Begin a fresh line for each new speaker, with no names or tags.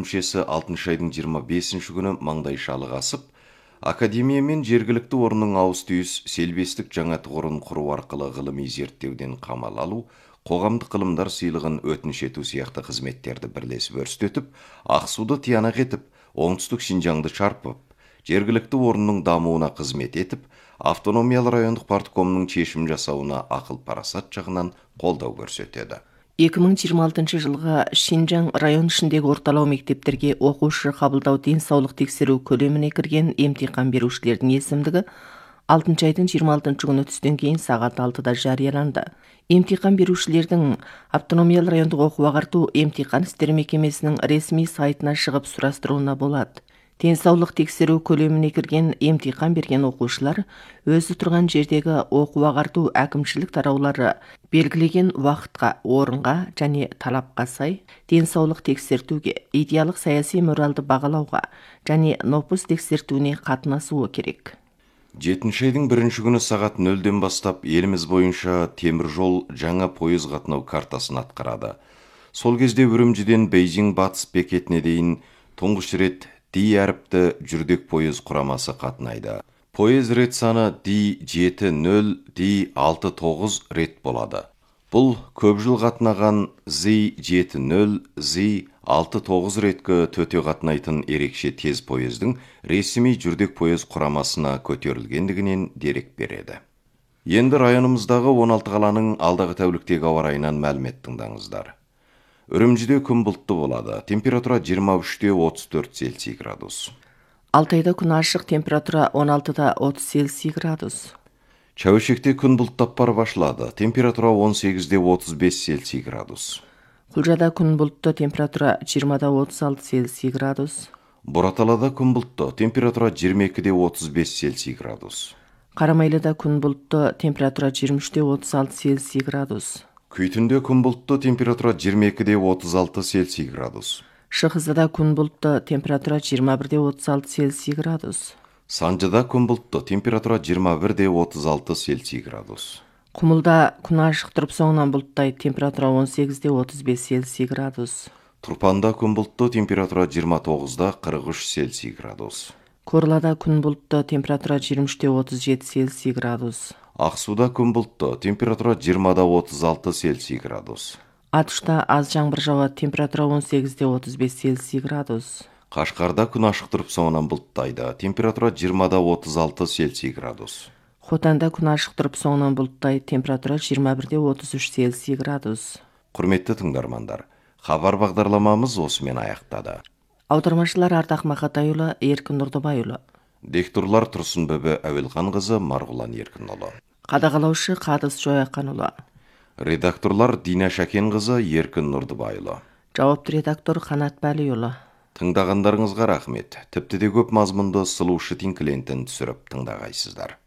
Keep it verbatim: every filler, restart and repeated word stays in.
мүшесі алтыншы айдың жиырма бесінші күні маңдайшалық асып, академия мен жергілікті орынның ауыс-түйіс селбестік жаңа тұғырын құру арқылы ғылыми зерттеуден қамал алу, қоғамдық ғылымдар сыйлығын өтініш ету сияқты қызметтерді бірлесіп өрістетіп, Ақсуды тиянақ етіп, оңтүстік Шинжаңды шарпып, жергілікті орынның дамуына қызмет етіп, автономиялы райондық парткомның шешім жасауына ақыл-парасат жағынан қолдау көрсетеді.
екі мың жиырма алтыншы жылға Шинжаң район ішіндегі орталау мектептерге оқушы қабылдау денсаулық тексеру көлеміне кірген емтихан берушілердің есімдігі алтыншы айдың жиырма алтыншы күні түстен кейін сағат алтыда жарияланды. Емтихан берушілердің автономиялы райондық оқу-ағарту емтихан істері мекемесінің ресми сайтына шығып сұрастыруына болады. Денсаулық тексеру көлеміне кірген емтихан берген оқушылар өзі тұрған жердегі оқу-ағарту әкімшілік тараулары белгілеген уақытқа, орынға және талапқа сай денсаулық тексертуге, идеялық саяси моральды бағалауға және нопыс тексертуіне қатынасуы керек.
жетінші айдың бірінші күні сағат нөлден бастап еліміз бойынша темір жол жаңа пойыз қатынау картасын атқарады. Сол кезде Үрімжіден Бейжің батыс бекетіне дейін тұңғыш рет Ди әріпті жүрдек пойыз құрамасы қатынайды. Пойыз рет саны Ди жеті нөл, Ди алты тоғыз рет болады. Бұл көп жыл қатынаған Зи жеті нөл, Зи алты тоғыз реткі төте қатынайтын ерекше тез пойыздың ресми жүрдек пойыз құрамасына көтерілгендігінен дерек береді. Енді районымыздағы он алты қаланың алдағы тәуліктегі ауа райынан мәлімет тыңдаңыздар. Үрімжіде күн бұлтты болады. Температура жиырма үште отыз төрт Цельсий градус.
Алтайда күн ашық, температура он алтыда отыз Цельсий градус.
Чәуешекте күн бұлттап бар башылады. Температура он сегізде отыз бес Цельсий градус.
Құлжада күн бұлтты, температура жиырмада отыз алты Цельсий градус.
Бораталада күн бұлтты, температура жиырма екіде отыз бес Цельсий градус.
Қарамайлыда күн бұлтты, температура жиырма үште отыз алты Цельсий градус.
Күйтінде күн бұлтты, температура жиырма екіде отыз алты Цельсий градус.
Шығызда күн бұлтты, температура жиырма бірде отыз алты Цельсий градус.
Санжыда күн бұлтты, температура жиырма бірде отыз алты Цельсий градус.
Құмылда күн ашық тұрып соңынан бұлттай, температура он сегізде отыз бес Цельсий градус.
Тұрпанда күн бұлтты, температура жиырма тоғызда қырық үш Цельсий градус.
Корлада күн бұлтты, температура жиырма үште отыз жеті Цельсий градус.
Ақсуда күн бұлтты, температура жиырмада отыз алты Цельсий градус.
Атышта аз жаңбыр жауады, температура он сегізде отыз бес Цельсий градус.
Қашқарда күн ашық тұрып соңынан бұлттайды, температура жиырмада отыз алты Цельсий градус.
Хотанда күн ашық тұрып соңынан бұлттайды, температура жиырма бірде отыз үш Цельсий градус.
Құрметті тыңдармандар, хабар бағдарламамыз осымен аяқтады.
Аудармашылар Ардақ Мақатайұлы, Еркін Нұрдыбайұлы.
Дикторлар Тұрсынбөбі Әуелханқызы, Марғұлан Еркінұлы.
Қадағалаушы Қадыс Жояқанұлы.
Редакторлар Дина Шәкенқызы, Еркін Нұрдыбайұлы.
Жауапты редактор Қанат Бәлиұлы.
Тыңдағандарыңызға рахмет. Тіпті де көп мазмұнды сұлу шытин клиентін түсіріп тыңдағайсыздар.